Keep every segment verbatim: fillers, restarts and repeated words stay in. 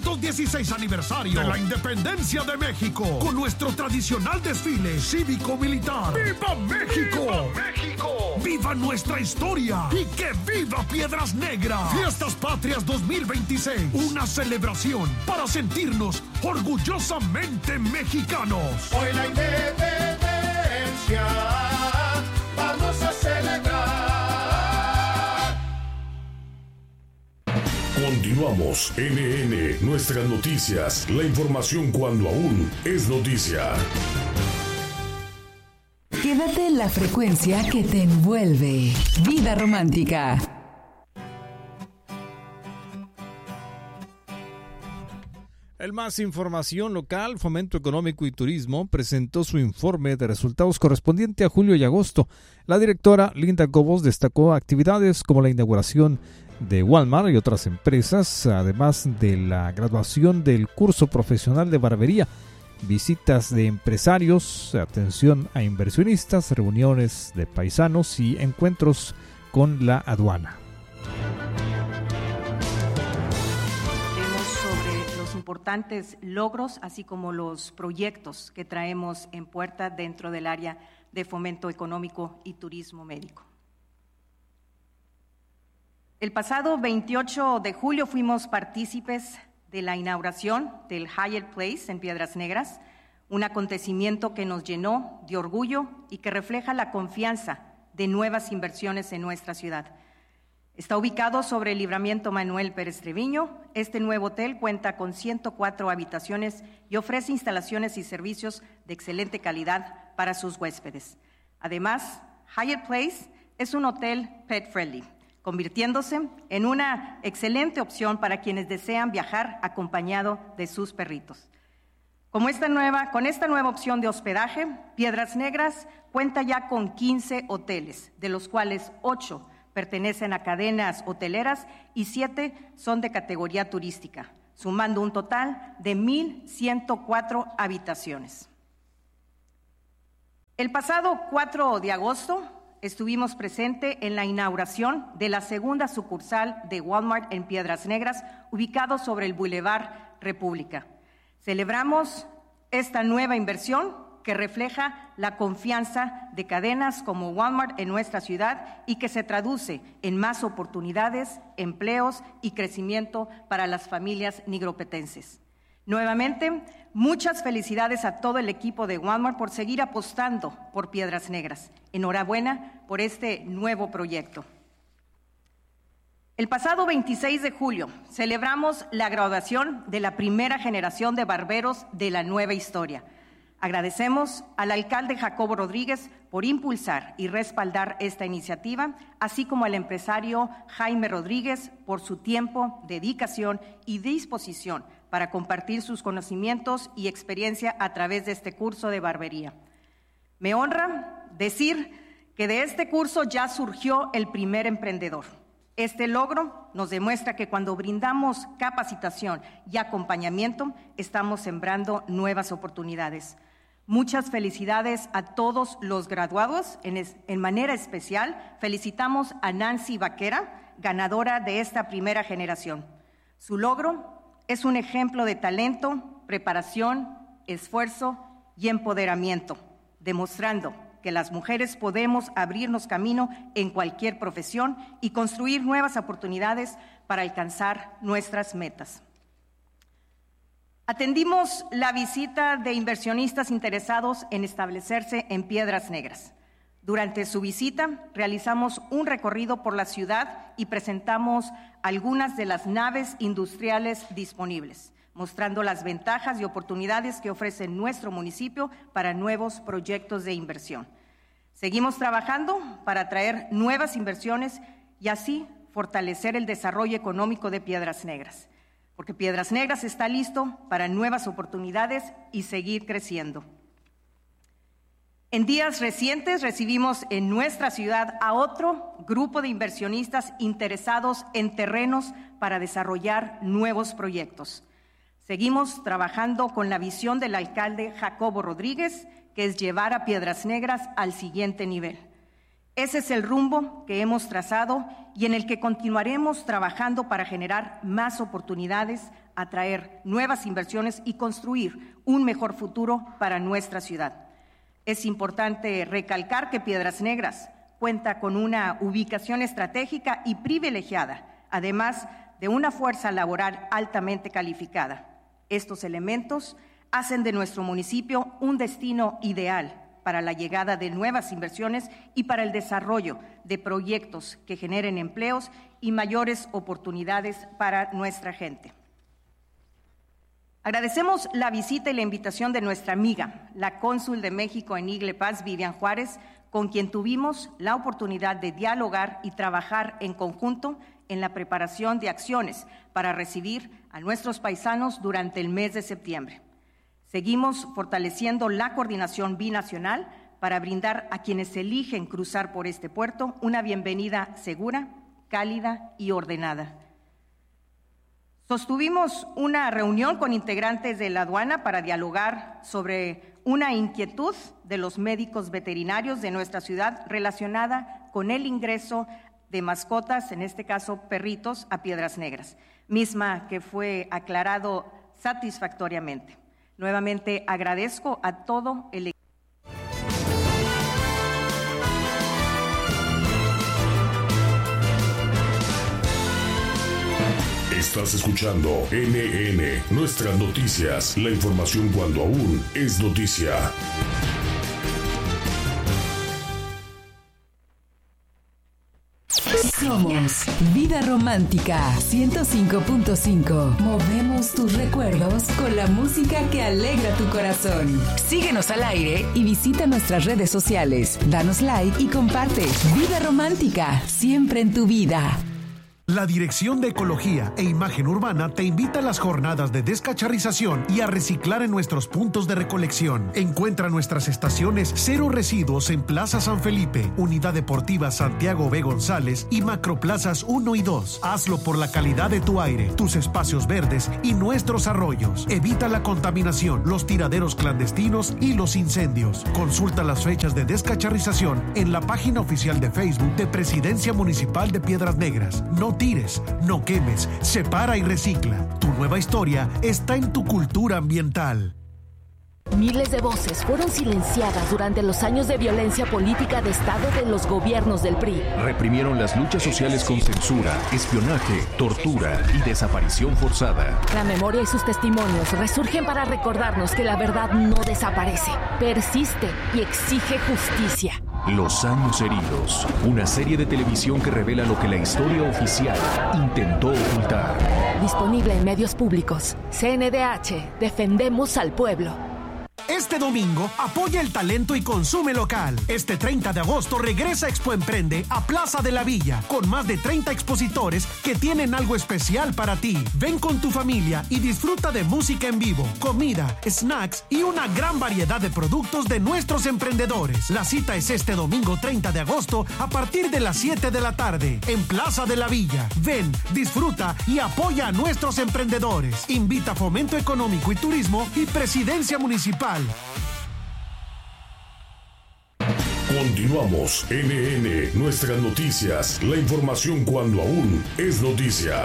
quinientos dieciséis aniversario de la Independencia de México, con nuestro tradicional desfile cívico-militar. ¡Viva México! ¡Viva México! ¡Viva nuestra historia! ¡Y que viva Piedras Negras! Fiestas Patrias dos mil veintiséis, una celebración para sentirnos orgullosamente mexicanos. Hoy la independencia vamos a celebrar. Continuamos. N N, nuestras noticias, la información cuando aún es noticia. Quédate en la frecuencia que te envuelve. Vida Romántica. El más información local, Fomento Económico y Turismo presentó su informe de resultados correspondiente a julio y agosto. La directora Linda Cobos destacó actividades como la inauguración de Walmart y otras empresas, además de la graduación del curso profesional de barbería, visitas de empresarios, atención a inversionistas, reuniones de paisanos y encuentros con la aduana. Importantes logros, así como los proyectos que traemos en puerta dentro del área de fomento económico y turismo médico. El pasado veintiocho de julio fuimos partícipes de la inauguración del Hyatt Place en Piedras Negras, un acontecimiento que nos llenó de orgullo y que refleja la confianza de nuevas inversiones en nuestra ciudad. Está ubicado sobre el Libramiento Manuel Pérez Treviño. Este nuevo hotel cuenta con ciento cuatro habitaciones y ofrece instalaciones y servicios de excelente calidad para sus huéspedes. Además, Hyatt Place es un hotel pet friendly, convirtiéndose en una excelente opción para quienes desean viajar acompañado de sus perritos. Como esta nueva, con esta nueva opción de hospedaje, Piedras Negras cuenta ya con quince hoteles, de los cuales ocho pertenecen a cadenas hoteleras y siete son de categoría turística, sumando un total de mil ciento cuatro habitaciones. El pasado cuatro de agosto estuvimos presentes en la inauguración de la segunda sucursal de Walmart en Piedras Negras, ubicado sobre el Boulevard República. Celebramos esta nueva inversión que refleja la confianza de cadenas como Walmart en nuestra ciudad y que se traduce en más oportunidades, empleos y crecimiento para las familias nigropetenses. Nuevamente, muchas felicidades a todo el equipo de Walmart por seguir apostando por Piedras Negras. Enhorabuena por este nuevo proyecto. El pasado veintiséis de julio celebramos la graduación de la primera generación de barberos de la nueva historia. Agradecemos al alcalde Jacobo Rodríguez por impulsar y respaldar esta iniciativa, así como al empresario Jaime Rodríguez por su tiempo, dedicación y disposición para compartir sus conocimientos y experiencia a través de este curso de barbería. Me honra decir que de este curso ya surgió el primer emprendedor. Este logro nos demuestra que cuando brindamos capacitación y acompañamiento, estamos sembrando nuevas oportunidades. Muchas felicidades a todos los graduados. En, es, en manera especial, felicitamos a Nancy Vaquera, ganadora de esta primera generación. Su logro es un ejemplo de talento, preparación, esfuerzo y empoderamiento, demostrando que las mujeres podemos abrirnos camino en cualquier profesión y construir nuevas oportunidades para alcanzar nuestras metas. Atendimos la visita de inversionistas interesados en establecerse en Piedras Negras. Durante su visita, realizamos un recorrido por la ciudad y presentamos algunas de las naves industriales disponibles, mostrando las ventajas y oportunidades que ofrece nuestro municipio para nuevos proyectos de inversión. Seguimos trabajando para atraer nuevas inversiones y así fortalecer el desarrollo económico de Piedras Negras, porque Piedras Negras está listo para nuevas oportunidades y seguir creciendo. En días recientes recibimos en nuestra ciudad a otro grupo de inversionistas interesados en terrenos para desarrollar nuevos proyectos. Seguimos trabajando con la visión del alcalde Jacobo Rodríguez, que es llevar a Piedras Negras al siguiente nivel. Ese es el rumbo que hemos trazado y en el que continuaremos trabajando para generar más oportunidades atraer nuevas inversiones y construir un mejor futuro para nuestra ciudad. Es importante recalcar que Piedras Negras cuenta con una ubicación estratégica y privilegiada, además de una fuerza laboral altamente calificada. Estos elementos hacen de nuestro municipio un destino ideal para la llegada de nuevas inversiones y para el desarrollo de proyectos que generen empleos y mayores oportunidades para nuestra gente. Agradecemos la visita y la invitación de nuestra amiga, la cónsul de México en Igle Paz, Vivian Juárez, con quien tuvimos la oportunidad de dialogar y trabajar en conjunto en la preparación de acciones para recibir a nuestros paisanos durante el mes de septiembre. Seguimos fortaleciendo la coordinación binacional para brindar a quienes eligen cruzar por este puerto una bienvenida segura, cálida y ordenada. Sostuvimos una reunión con integrantes de la aduana para dialogar sobre una inquietud de los médicos veterinarios de nuestra ciudad relacionada con el ingreso de mascotas, en este caso perritos, a Piedras Negras, misma que fue aclarado satisfactoriamente. Nuevamente agradezco a todo el equipo. Estás escuchando N N, Nuestras Noticias, la información cuando aún es noticia. Somos Vida Romántica ciento cinco punto cinco. Movemos tus recuerdos con la música que alegra tu corazón. Síguenos al aire y visita nuestras redes sociales. Danos like y comparte. Vida Romántica, siempre en tu vida. La Dirección de Ecología e Imagen Urbana te invita a las jornadas de descacharrización y a reciclar en nuestros puntos de recolección. Encuentra nuestras estaciones Cero Residuos en Plaza San Felipe, Unidad Deportiva Santiago B. González y Macroplazas uno y dos. Hazlo por la calidad de tu aire, tus espacios verdes y nuestros arroyos. Evita la contaminación, los tiraderos clandestinos y los incendios. Consulta las fechas de descacharrización en la página oficial de Facebook de Presidencia Municipal de Piedras Negras. No tires, no quemes, separa y recicla. Tu nueva historia está en tu cultura ambiental. Miles de voces fueron silenciadas durante los años de violencia política de Estado de los gobiernos del P R I. Reprimieron las luchas sociales con censura, espionaje, tortura y desaparición forzada. La memoria y sus testimonios resurgen para recordarnos que la verdad no desaparece, persiste y exige justicia. Los años heridos, una serie de televisión que revela lo que la historia oficial intentó ocultar. Disponible en medios públicos. C N D H, defendemos al pueblo. Este domingo, apoya el talento y consume local. Este treinta de agosto regresa Expo Emprende a Plaza de la Villa, con más de treinta expositores que tienen algo especial para ti. Ven con tu familia y disfruta de música en vivo, comida, snacks y una gran variedad de productos de nuestros emprendedores. La cita es este domingo treinta de agosto a partir de las siete de la tarde, en Plaza de la Villa. Ven, disfruta y apoya a nuestros emprendedores. Invita a Fomento Económico y Turismo y Presidencia Municipal. Continuamos. N N, Nuestras Noticias, la información cuando aún es noticia.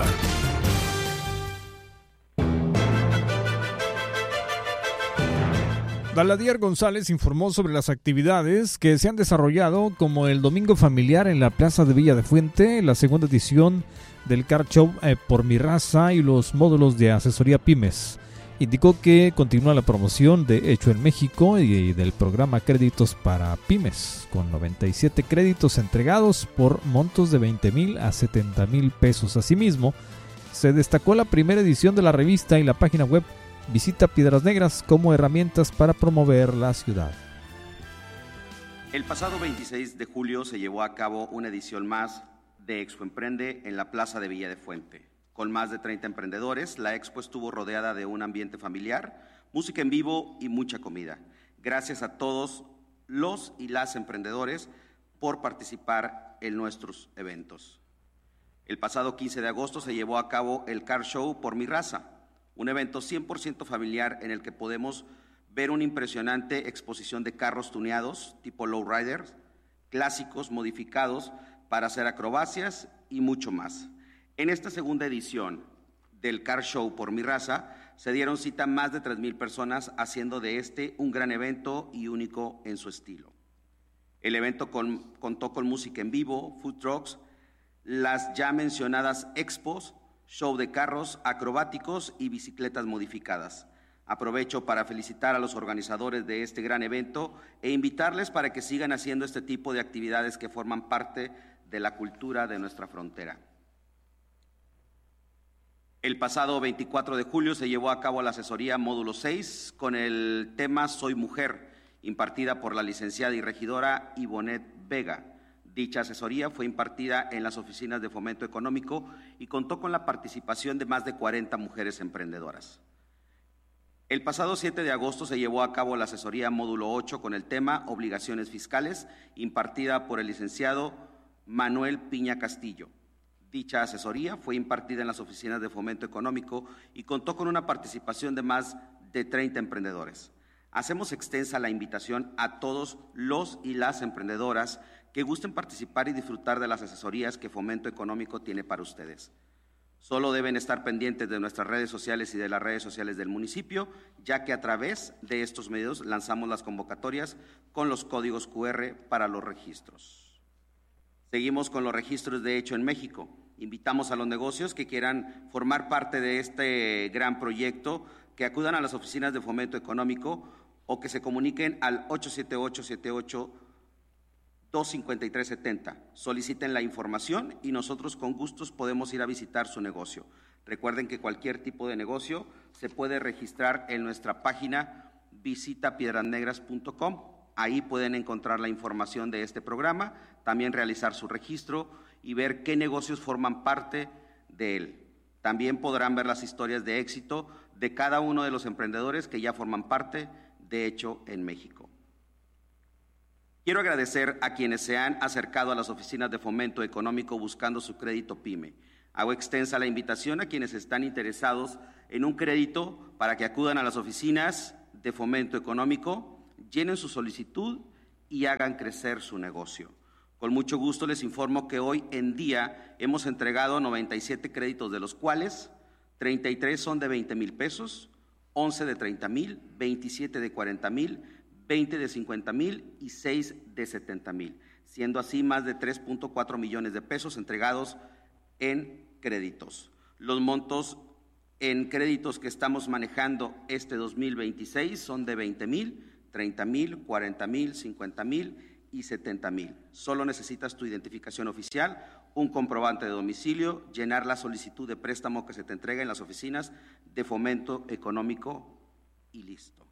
Daladier González informó sobre las actividades que se han desarrollado, como el Domingo Familiar en la Plaza de Villa de Fuente, la segunda edición del Car Show eh, por mi raza y los módulos de asesoría Pymes. Indicó que continúa la promoción de Hecho en México y del programa Créditos para Pymes, con noventa y siete créditos entregados por montos de veinte mil a setenta mil pesos. Asimismo, se destacó la primera edición de la revista y la página web Visita Piedras Negras como herramientas para promover la ciudad. El pasado veintiséis de julio se llevó a cabo una edición más de Expo Emprende en la Plaza de Villa de Fuente. Con más de treinta emprendedores, la expo estuvo rodeada de un ambiente familiar, música en vivo y mucha comida. Gracias a todos los y las emprendedores por participar en nuestros eventos. El pasado quince de agosto se llevó a cabo el Car Show por mi raza, un evento cien por ciento familiar en el que podemos ver una impresionante exposición de carros tuneados tipo lowriders, clásicos modificados para hacer acrobacias y mucho más. En esta segunda edición del Car Show por mi raza, se dieron cita más de tres mil personas, haciendo de este un gran evento y único en su estilo. El evento con, contó con música en vivo, food trucks, las ya mencionadas expos, show de carros acrobáticos y bicicletas modificadas. Aprovecho para felicitar a los organizadores de este gran evento e invitarles para que sigan haciendo este tipo de actividades que forman parte de la cultura de nuestra frontera. El pasado veinticuatro de julio se llevó a cabo la asesoría módulo seis con el tema Soy Mujer, impartida por la licenciada y regidora Ivonette Vega. Dicha asesoría fue impartida en las oficinas de Fomento Económico y contó con la participación de más de cuarenta mujeres emprendedoras. El pasado siete de agosto se llevó a cabo la asesoría módulo ocho con el tema Obligaciones Fiscales, impartida por el licenciado Manuel Piña Castillo. Dicha asesoría fue impartida en las oficinas de Fomento Económico y contó con una participación de más de treinta emprendedores. Hacemos extensa la invitación a todos los y las emprendedoras que gusten participar y disfrutar de las asesorías que Fomento Económico tiene para ustedes. Solo deben estar pendientes de nuestras redes sociales y de las redes sociales del municipio, ya que a través de estos medios lanzamos las convocatorias con los códigos cu erre para los registros. Seguimos con los registros de hecho en México. Invitamos a los negocios que quieran formar parte de este gran proyecto que acudan a las oficinas de Fomento Económico o que se comuniquen al ocho siete ocho, siete ocho, dos cinco tres siete cero. Soliciten la información y nosotros con gustos podemos ir a visitar su negocio. Recuerden que cualquier tipo de negocio se puede registrar en nuestra página visita piedras negras punto com. Ahí pueden encontrar la información de este programa, también realizar su registro y ver qué negocios forman parte de él. También podrán ver las historias de éxito de cada uno de los emprendedores que ya forman parte de Hecho en México. Quiero agradecer a quienes se han acercado a las oficinas de Fomento Económico buscando su crédito PYME. Hago extensa la invitación a quienes están interesados en un crédito para que acudan a las oficinas de Fomento Económico, llenen su solicitud y hagan crecer su negocio. Con mucho gusto les informo que hoy en día hemos entregado noventa y siete créditos, de los cuales treinta y tres son de veinte mil pesos, once de treinta mil, veintisiete de cuarenta mil, veinte de cincuenta mil y seis de setenta mil, siendo así más de tres punto cuatro millones de pesos entregados en créditos. Los montos en créditos que estamos manejando este dos mil veintiséis son de veinte mil, treinta mil, cuarenta mil, cincuenta mil y setenta mil. Solo necesitas tu identificación oficial, un comprobante de domicilio, llenar la solicitud de préstamo que se te entrega en las oficinas de Fomento Económico y listo.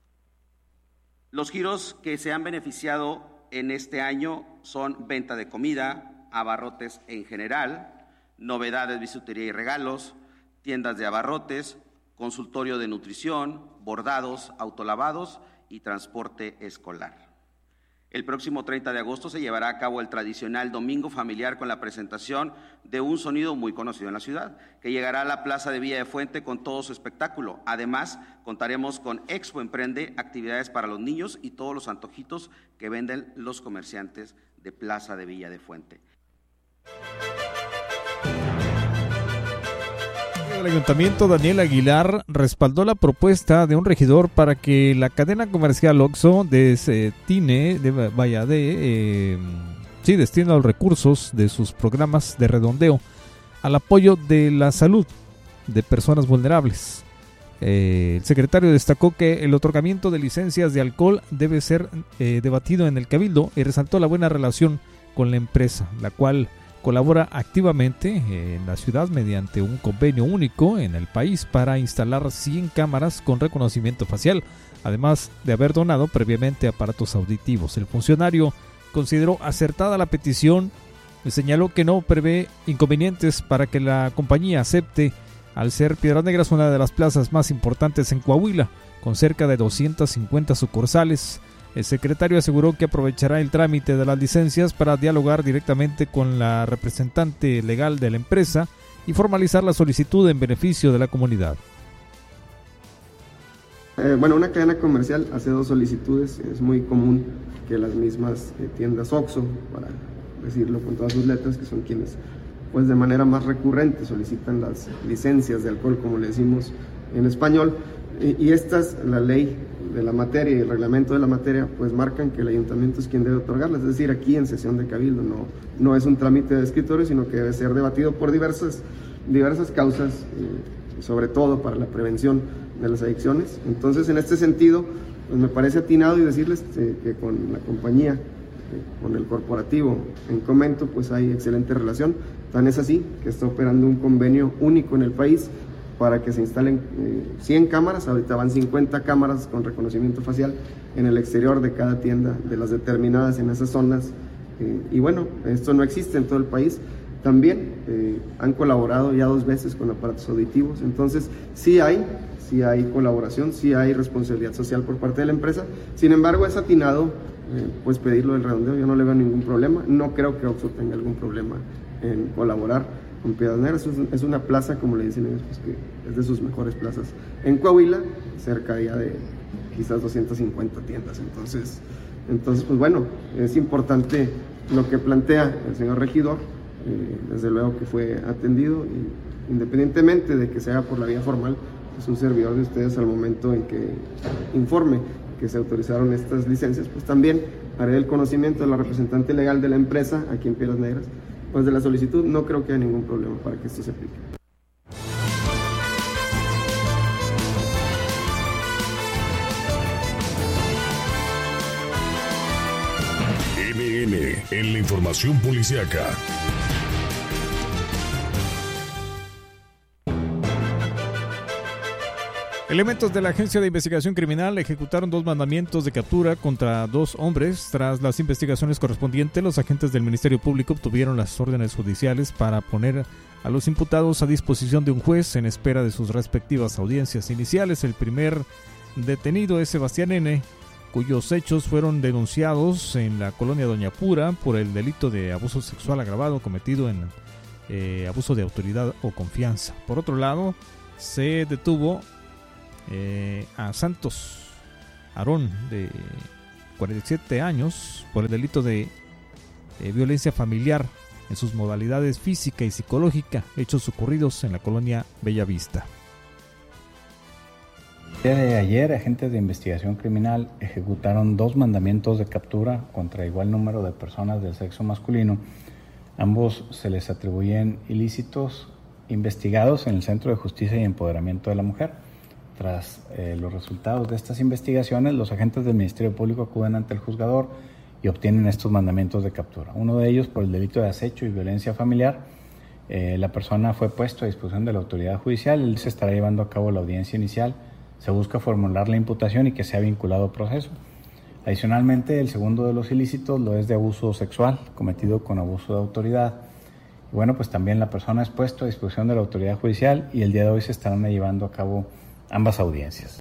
Los giros que se han beneficiado en este año son venta de comida, abarrotes en general, novedades, bisutería y regalos, tiendas de abarrotes, consultorio de nutrición, bordados, autolavados y transporte escolar. El próximo treinta de agosto se llevará a cabo el tradicional domingo familiar con la presentación de un sonido muy conocido en la ciudad, que llegará a la Plaza de Villa de Fuente con todo su espectáculo. Además, contaremos con Expo Emprende, actividades para los niños y todos los antojitos que venden los comerciantes de Plaza de Villa de Fuente. El Ayuntamiento Daniel Aguilar respaldó la propuesta de un regidor para que la cadena comercial Oxxo destine, de, vaya, de, eh, sí, destine los recursos de sus programas de redondeo al apoyo de la salud de personas vulnerables. Eh, el secretario destacó que el otorgamiento de licencias de alcohol debe ser eh, debatido en el Cabildo y resaltó la buena relación con la empresa, la cual colabora activamente en la ciudad mediante un convenio único en el país para instalar cien cámaras con reconocimiento facial, además de haber donado previamente aparatos auditivos. El funcionario consideró acertada la petición y señaló que no prevé inconvenientes para que la compañía acepte, al ser Piedras Negras una de las plazas más importantes en Coahuila, con cerca de doscientas cincuenta sucursales. El secretario aseguró que aprovechará el trámite de las licencias para dialogar directamente con la representante legal de la empresa y formalizar la solicitud en beneficio de la comunidad. Eh, bueno, una cadena comercial hace dos solicitudes. Es muy común que las mismas eh, tiendas Oxxo, para decirlo con todas sus letras, que son quienes pues de manera más recurrente solicitan las licencias de alcohol, como le decimos en español, y, y estas, la ley de la materia y el reglamento de la materia, pues marcan que el ayuntamiento es quien debe otorgarlas, es decir, aquí en sesión de cabildo, no, no es un trámite de escritorio, sino que debe ser debatido por diversas, diversas causas, eh, sobre todo para la prevención de las adicciones. Entonces, en este sentido, pues me parece atinado y decirles eh, que con la compañía, eh, con el corporativo en Comento, pues hay excelente relación. Tan es así que está operando un convenio único en el país para que se instalen eh, cien cámaras, ahorita van cincuenta cámaras con reconocimiento facial en el exterior de cada tienda, de las determinadas en esas zonas, eh, y bueno, esto no existe en todo el país. También eh, han colaborado ya dos veces con aparatos auditivos, entonces sí hay, sí hay colaboración, sí hay responsabilidad social por parte de la empresa. Sin embargo, es atinado eh, pues pedirlo del redondeo, yo no le veo ningún problema, no creo que Oxxo tenga algún problema en colaborar con Piedras Negras. Es una plaza, como le dicen ellos, pues que es de sus mejores plazas en Coahuila, cerca ya de quizás doscientas cincuenta tiendas. Entonces, entonces pues bueno, es importante lo que plantea el señor regidor, eh, desde luego que fue atendido, y independientemente de que sea por la vía formal, es un servidor de ustedes al momento en que informe que se autorizaron estas licencias, pues también haré el conocimiento de la representante legal de la empresa aquí en Piedras Negras, pues de la solicitud. No creo que haya ningún problema para que esto se aplique. N N en la información policiaca. Elementos de la Agencia de Investigación Criminal ejecutaron dos mandamientos de captura contra dos hombres. Tras las investigaciones correspondientes, los agentes del Ministerio Público obtuvieron las órdenes judiciales para poner a los imputados a disposición de un juez en espera de sus respectivas audiencias iniciales. El primer detenido es Sebastián N., cuyos hechos fueron denunciados en la colonia Doña Pura por el delito de abuso sexual agravado cometido en eh, abuso de autoridad o confianza. Por otro lado, se detuvo Eh, a Santos Aarón, de cuarenta y siete años, por el delito de eh, violencia familiar en sus modalidades física y psicológica, hechos ocurridos en la colonia Bellavista. El día de ayer, agentes de investigación criminal ejecutaron dos mandamientos de captura contra igual número de personas del sexo masculino. Ambos se les atribuyen ilícitos investigados en el Centro de Justicia y Empoderamiento de la Mujer. Tras eh, los resultados de estas investigaciones, los agentes del Ministerio Público acuden ante el juzgador y obtienen estos mandamientos de captura. Uno de ellos por el delito de acecho y violencia familiar. Eh, la persona fue puesto a disposición de la autoridad judicial. Él se estará llevando a cabo la audiencia inicial. Se busca formular la imputación y que sea vinculado al proceso. Adicionalmente, el segundo de los ilícitos lo es de abuso sexual cometido con abuso de autoridad. Y bueno, pues también la persona es puesto a disposición de la autoridad judicial y el día de hoy se estarán llevando a cabo ambas audiencias.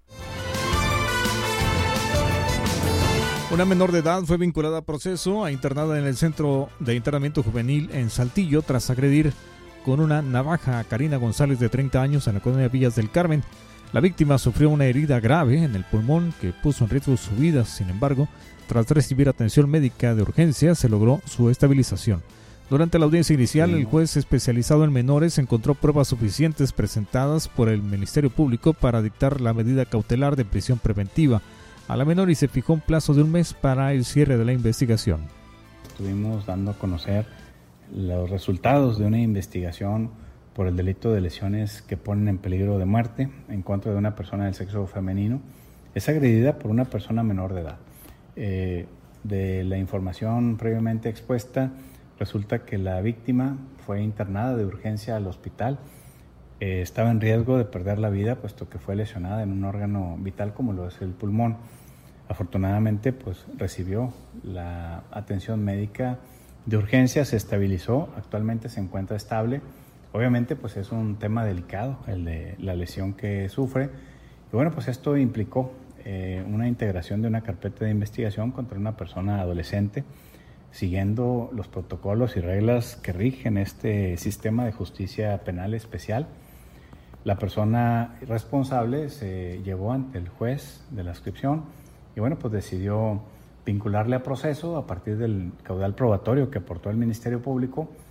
Una menor de edad fue vinculada a proceso, a internada en el Centro de Internamiento Juvenil en Saltillo tras agredir con una navaja a Karina González, de treinta años, en la colonia Villas del Carmen. La víctima sufrió una herida grave en el pulmón que puso en riesgo su vida. Sin embargo, tras recibir atención médica de urgencia, se logró su estabilización. Durante la audiencia inicial, el juez especializado en menores encontró pruebas suficientes presentadas por el Ministerio Público para dictar la medida cautelar de prisión preventiva a la menor y se fijó un plazo de un mes para el cierre de la investigación. Estuvimos dando a conocer los resultados de una investigación por el delito de lesiones que ponen en peligro de muerte en contra de una persona del sexo femenino. Es agredida por una persona menor de edad. Eh, de la información previamente expuesta, resulta que la víctima fue internada de urgencia al hospital. Eh, estaba en riesgo de perder la vida, puesto que fue lesionada en un órgano vital como lo es el pulmón. Afortunadamente, pues recibió la atención médica de urgencia, se estabilizó, actualmente se encuentra estable. Obviamente, pues es un tema delicado el de la lesión que sufre. Y bueno, pues esto implicó eh, una integración de una carpeta de investigación contra una persona adolescente, siguiendo los protocolos y reglas que rigen este sistema de justicia penal especial. La persona responsable se llevó ante el juez de la adscripción y bueno, pues decidió vincularle a proceso a partir del caudal probatorio que aportó el Ministerio Público.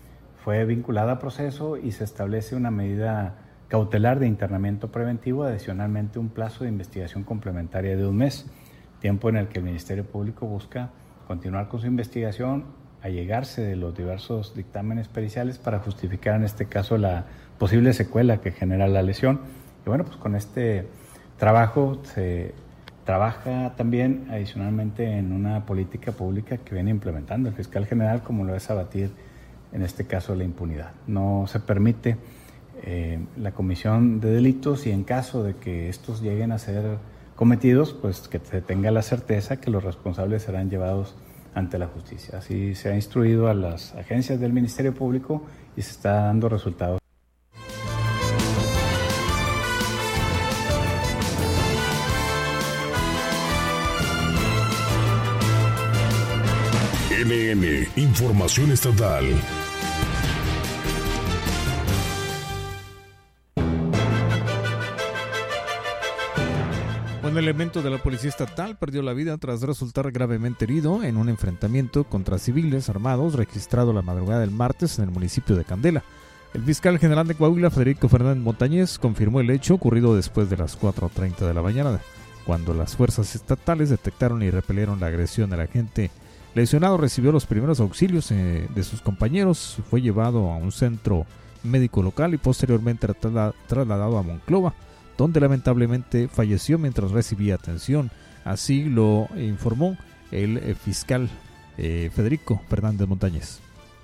fue vinculada a proceso y se establece una medida cautelar de internamiento preventivo, adicionalmente un plazo de investigación complementaria de un mes, tiempo en el que el Ministerio Público busca continuar con su investigación, allegarse de los diversos dictámenes periciales para justificar en este caso la posible secuela que genera la lesión. Y bueno, pues con este trabajo se trabaja también adicionalmente en una política pública que viene implementando el fiscal general, como lo es abatir en este caso la impunidad. No se permite eh, la comisión de delitos y en caso de que estos lleguen a ser cometidos, pues que se tenga la certeza que los responsables serán llevados ante la justicia. Así se ha instruido a las agencias del Ministerio Público y se está dando resultados. N N, Información Estatal. Un elemento de la Policía Estatal perdió la vida tras resultar gravemente herido en un enfrentamiento contra civiles armados registrado la madrugada del martes en el municipio de Candela. El fiscal general de Coahuila, Federico Fernández Montañez, confirmó el hecho ocurrido después de las cuatro treinta de la mañana, cuando las fuerzas estatales detectaron y repelieron la agresión del agente lesionado. Recibió los primeros auxilios eh, de sus compañeros, fue llevado a un centro médico local y posteriormente trasladado a Monclova, donde lamentablemente falleció mientras recibía atención. Así lo informó el eh, fiscal eh, Federico Fernández Montañez.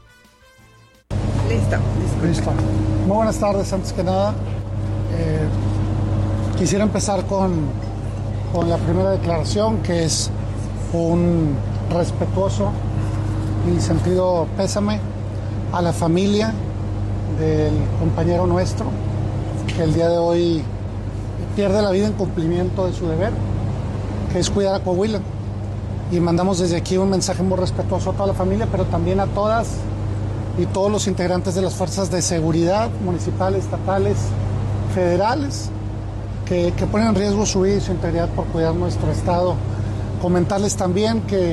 Listo. Listo. Muy buenas tardes. Antes que nada, eh, quisiera empezar con, con la primera declaración, que es un respetuoso y sentido pésame a la familia del compañero nuestro, que el día de hoy pierde la vida en cumplimiento de su deber, que es cuidar a Coahuila. Y mandamos desde aquí un mensaje muy respetuoso a toda la familia, pero también a todas y todos los integrantes de las fuerzas de seguridad municipales, estatales, federales, que, que ponen en riesgo su vida y su integridad por cuidar nuestro estado. Comentarles también que eh,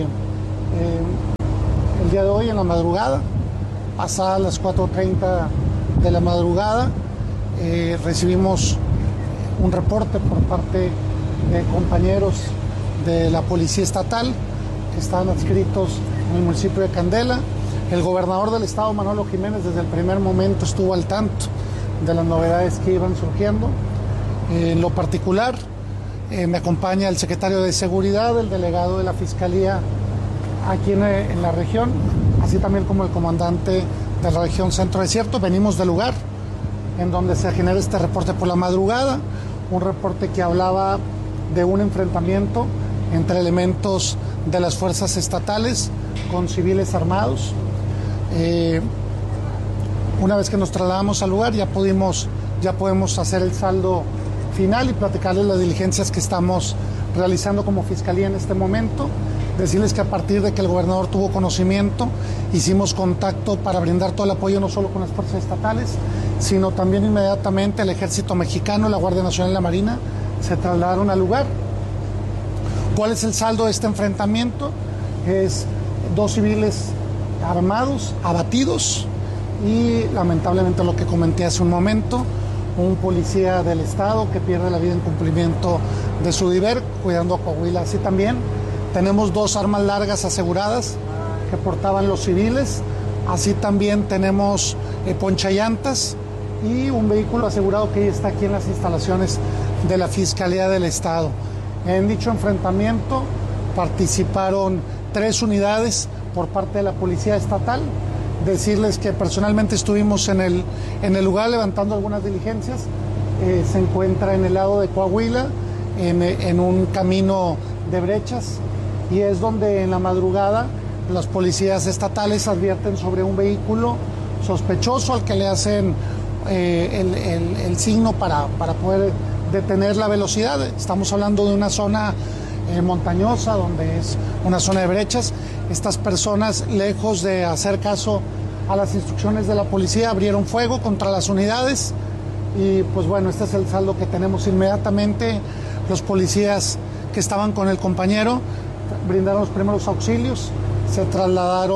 el día de hoy en la madrugada, pasadas las cuatro treinta de la madrugada, eh, recibimos un reporte por parte de compañeros de la Policía Estatal que están adscritos en el municipio de Candela. El gobernador del estado, Manolo Jiménez, desde el primer momento estuvo al tanto de las novedades que iban surgiendo. Eh, en lo particular, eh, me acompaña el secretario de Seguridad, el delegado de la Fiscalía aquí en, en la región, así también como el comandante de la región Centro Desierto. Venimos del lugar en donde se genera este reporte por la madrugada, un reporte que hablaba de un enfrentamiento entre elementos de las fuerzas estatales con civiles armados. Eh, una vez que nos trasladamos al lugar ya pudimos, ya podemos hacer el saldo final y platicarles las diligencias que estamos realizando como Fiscalía en este momento. Decirles que a partir de que el gobernador tuvo conocimiento, hicimos contacto para brindar todo el apoyo no solo con las fuerzas estatales, sino también inmediatamente el Ejército Mexicano, la Guardia Nacional y la Marina se trasladaron al lugar. ¿Cuál es el saldo de este enfrentamiento? Es dos civiles armados, abatidos, y lamentablemente lo que comenté hace un momento, un policía del estado que pierde la vida en cumplimiento de su deber, cuidando a Coahuila. Así también tenemos dos armas largas aseguradas que portaban los civiles, así también tenemos eh, ponchallantas y un vehículo asegurado que ya está aquí en las instalaciones de la Fiscalía del Estado. En dicho enfrentamiento participaron tres unidades por parte de la Policía Estatal. Decirles que personalmente estuvimos en el, en el lugar levantando algunas diligencias. Eh, se encuentra en el lado de Coahuila, en, en un camino de brechas, y es donde en la madrugada las policías estatales advierten sobre un vehículo sospechoso al que le hacen eh, el, el, el signo para, para poder detener la velocidad. Estamos hablando de una zona eh, montañosa, donde es una zona de brechas. Estas personas, lejos de hacer caso a las instrucciones de la policía, abrieron fuego contra las unidades y pues bueno, este es el saldo que tenemos. Inmediatamente los policías que estaban con el compañero brindaron los primeros auxilios, se trasladaron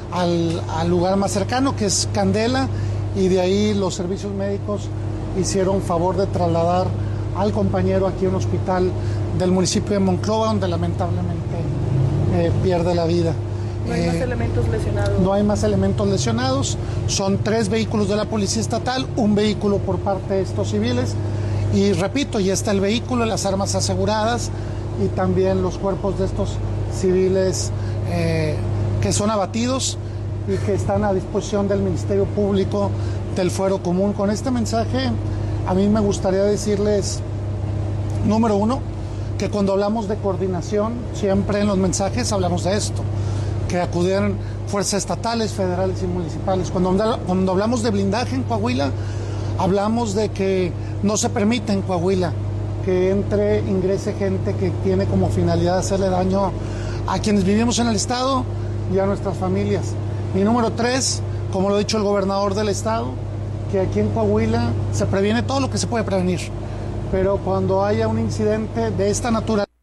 al, al lugar más cercano, que es Candela, y de ahí los servicios médicos hicieron favor de trasladar al compañero aquí a un hospital del municipio de Monclova, donde lamentablemente eh, pierde la vida. ¿No hay eh, más elementos lesionados? No hay más elementos lesionados. Son tres vehículos de la Policía Estatal, un vehículo por parte de estos civiles. Y repito, ya está el vehículo, las armas aseguradas y también los cuerpos de estos civiles eh, que son abatidos y que están a disposición del Ministerio Público del Fuero Común. Con este mensaje, a mí me gustaría decirles, número uno, que cuando hablamos de coordinación, siempre en los mensajes hablamos de esto, que acudieran fuerzas estatales, federales y municipales. Cuando, cuando hablamos de blindaje en Coahuila, hablamos de que no se permite en Coahuila que entre, ingrese gente que tiene como finalidad hacerle daño a quienes vivimos en el estado y a nuestras familias. Y número tres, como lo ha dicho el gobernador del estado, que aquí en Coahuila se previene todo lo que se puede prevenir, pero cuando haya un incidente de esta naturaleza,